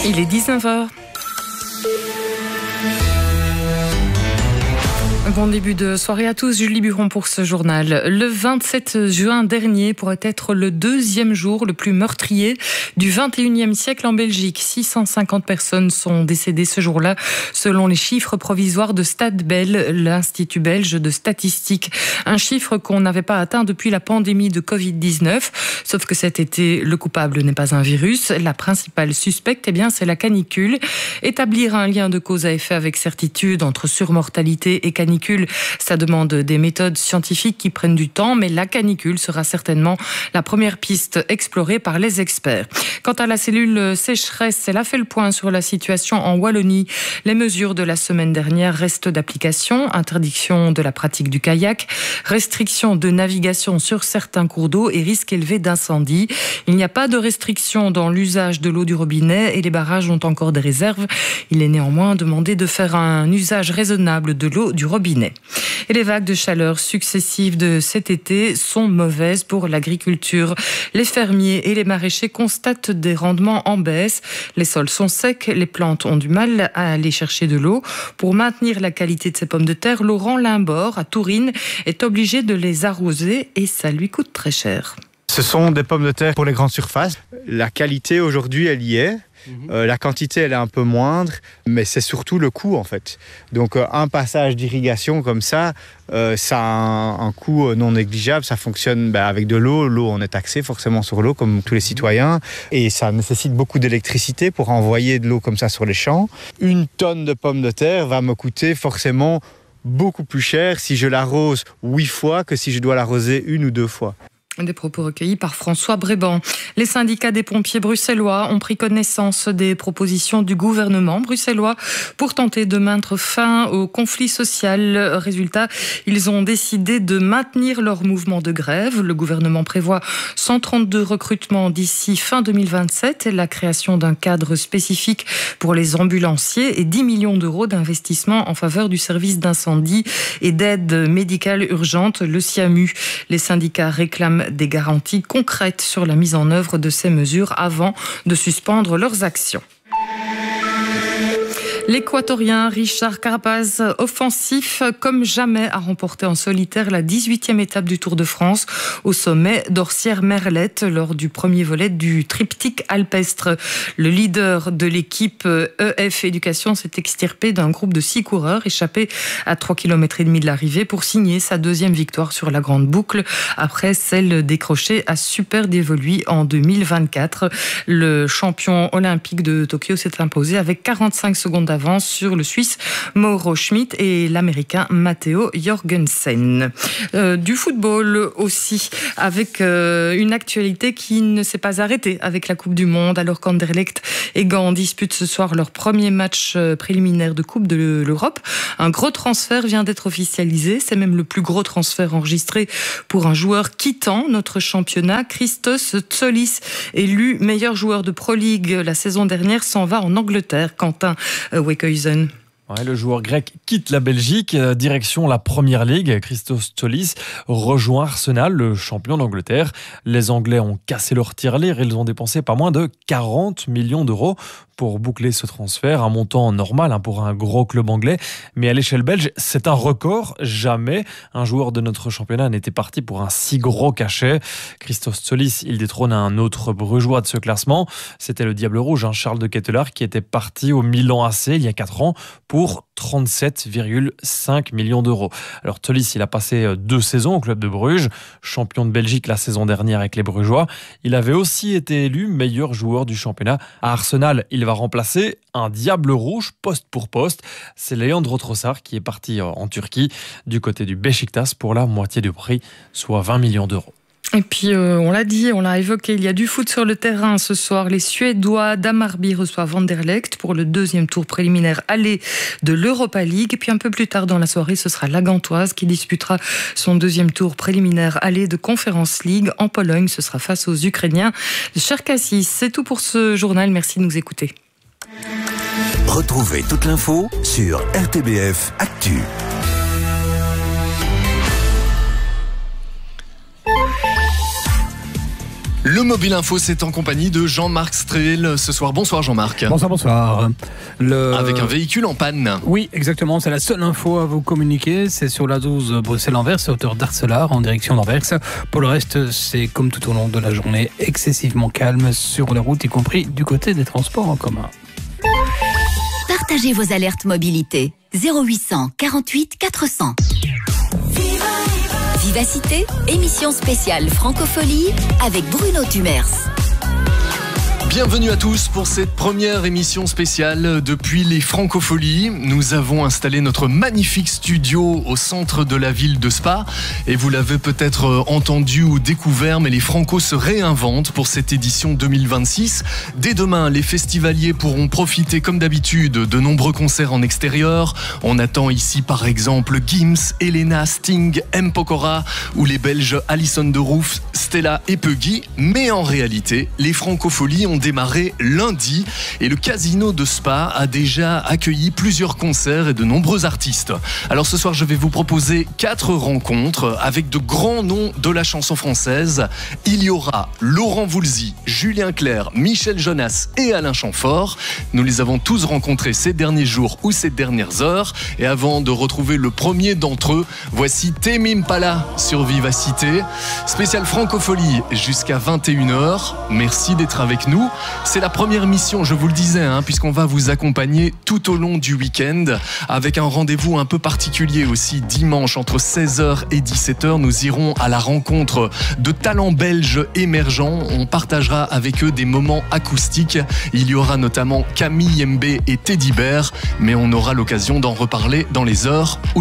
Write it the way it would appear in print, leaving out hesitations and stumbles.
Il est 19h. Bon début de soirée à tous, Julie Buron pour ce journal. Le 27 juin dernier pourrait être le deuxième jour le plus meurtrier du 21e siècle en Belgique. 650 personnes sont décédées ce jour-là, selon les chiffres provisoires de Statbel, l'Institut belge de statistique. Un chiffre qu'on n'avait pas atteint depuis la pandémie de Covid-19. Sauf que cet été, le coupable n'est pas un virus. La principale suspecte, c'est la canicule. Établir un lien de cause à effet avec certitude entre surmortalité et canicule, ça demande des méthodes scientifiques qui prennent du temps, mais la canicule sera certainement la première piste explorée par les experts. Quant à la cellule sécheresse, elle a fait le point sur la situation en Wallonie. Les mesures de la semaine dernière restent d'application. Interdiction de la pratique du kayak, restriction de navigation sur certains cours d'eau et risque élevé d'incendie. Il n'y a pas de restriction dans l'usage de l'eau du robinet et les barrages ont encore des réserves. Il est néanmoins demandé de faire un usage raisonnable de l'eau du robinet. Et les vagues de chaleur successives de cet été sont mauvaises pour l'agriculture. Les fermiers et les maraîchers constatent des rendements en baisse. Les sols sont secs, les plantes ont du mal à aller chercher de l'eau. Pour maintenir la qualité de ces pommes de terre, Laurent Limbord, à Tourine, est obligé de les arroser et ça lui coûte très cher. Ce sont des pommes de terre pour les grandes surfaces. La qualité aujourd'hui, elle y est. La quantité, elle est un peu moindre, mais c'est surtout le coût en fait. Donc un passage d'irrigation comme ça a un coût non négligeable. Ça fonctionne avec de l'eau. L'eau, on est taxé forcément sur l'eau comme tous les citoyens. Et ça nécessite beaucoup d'électricité pour envoyer de l'eau comme ça sur les champs. Une tonne de pommes de terre va me coûter forcément beaucoup plus cher si je l'arrose 8 fois que si je dois l'arroser 1 ou 2 fois. Des propos recueillis par François Bréban. Les syndicats des pompiers bruxellois ont pris connaissance des propositions du gouvernement bruxellois pour tenter de mettre fin au conflit social. Résultat, ils ont décidé de maintenir leur mouvement de grève. Le gouvernement prévoit 132 recrutements d'ici fin 2027 et la création d'un cadre spécifique pour les ambulanciers et 10 millions d'euros d'investissement en faveur du service d'incendie et d'aide médicale urgente, le SIAMU. Les syndicats réclament des garanties concrètes sur la mise en œuvre de ces mesures avant de suspendre leurs actions. L'Équatorien Richard Carapaz, offensif comme jamais, a remporté en solitaire la 18e étape du Tour de France au sommet d'Orsières-Merlette lors du premier volet du triptyque alpestre. Le leader de l'équipe EF Éducation s'est extirpé d'un groupe de 6 coureurs échappés à 3,5 km de l'arrivée pour signer sa 2e victoire sur la grande boucle après celle décrochée à Super Dévoluy en 2024. Le champion olympique de Tokyo s'est imposé avec 45 secondes d'avance sur le Suisse Mauro Schmidt et l'Américain Matteo Jorgensen. Du football aussi, avec une actualité qui ne s'est pas arrêtée avec la Coupe du Monde, alors qu'Anderlecht et Gand disputent ce soir leur premier match préliminaire de Coupe de l'Europe. Un gros transfert vient d'être officialisé, c'est même le plus gros transfert enregistré pour un joueur quittant notre championnat. Christos Tsolis, élu meilleur joueur de Pro League la saison dernière, s'en va en Angleterre. Quentin Wekhuizen. Ouais, le joueur grec quitte la Belgique, direction la Première Ligue. Christos Tsolis rejoint Arsenal, le champion d'Angleterre. Les Anglais ont cassé leur tirelire, ils ont dépensé pas moins de 40 millions d'euros pour boucler ce transfert, un montant normal pour un gros club anglais. Mais à l'échelle belge, c'est un record. Jamais un joueur de notre championnat n'était parti pour un si gros cachet. Christos Tsolis, il détrône un autre brugeois de ce classement. C'était le Diable Rouge, Charles de Ketelaar, qui était parti au Milan AC il y a 4 ans pour 37,5 millions d'euros. Alors Tsolis, il a passé 2 saisons au club de Bruges, champion de Belgique la saison dernière avec les Brugeois. Il avait aussi été élu meilleur joueur du championnat. À Arsenal, il va remplacer un Diable Rouge poste pour poste. C'est Leandro Trossard qui est parti en Turquie du côté du Beşiktaş pour la moitié du prix, soit 20 millions d'euros. Et puis, on l'a dit, on l'a évoqué, il y a du foot sur le terrain ce soir. Les Suédois d'Hammarby reçoivent Anderlecht pour le 2e tour préliminaire aller de l'Europa League. Et puis un peu plus tard dans la soirée, ce sera la Gantoise qui disputera son 2e tour préliminaire aller de Conference League en Pologne. Ce sera face aux Ukrainiens de Cherkasy. C'est tout pour ce journal. Merci de nous écouter. Retrouvez toute l'info sur RTBF Actu. Le Mobile Info, c'est en compagnie de Jean-Marc Stréel ce soir. Bonsoir Jean-Marc. Bonsoir. Avec un véhicule en panne. Oui, exactement. C'est la seule info à vous communiquer. C'est sur la 12 Bruxelles-Anvers, à hauteur d'Arcelard, en direction d'Anvers. Pour le reste, c'est comme tout au long de la journée, excessivement calme sur les routes, y compris du côté des transports en commun. Partagez vos alertes mobilité. 0800 48 400. Vivacité, émission spéciale Francophonie avec Bruno Tumers. Bienvenue à tous pour cette première émission spéciale depuis les Francopholies. Nous avons installé notre magnifique studio au centre de la ville de Spa. Et vous l'avez peut-être entendu ou découvert, mais les Francos se réinventent pour cette édition 2026. Dès demain, les festivaliers pourront profiter comme d'habitude de nombreux concerts en extérieur. On attend ici par exemple Gims, Elena, Sting, M. Pokora ou les Belges Alison de Roof, Stella et Puggy. Mais en réalité, les Francopholies ont démarré lundi et le casino de Spa a déjà accueilli plusieurs concerts et de nombreux artistes. Alors ce soir, je vais vous proposer 4 rencontres avec de grands noms de la chanson française. Il y aura Laurent Voulzy, Julien Clerc, Michel Jonas et Alain Chamfort. Nous les avons tous rencontrés ces derniers jours ou ces dernières heures. Et avant de retrouver le premier d'entre eux, voici Tame Impala sur Vivacité. Spécial Francophonie jusqu'à 21h. Merci d'être avec nous. C'est la première mission, je vous le disais, puisqu'on va vous accompagner tout au long du week-end avec un rendez-vous un peu particulier aussi dimanche entre 16h et 17h. Nous irons à la rencontre de talents belges émergents. On partagera avec eux des moments acoustiques. Il y aura notamment Camille Mbé et Teddy Bear, mais on aura l'occasion d'en reparler dans les heures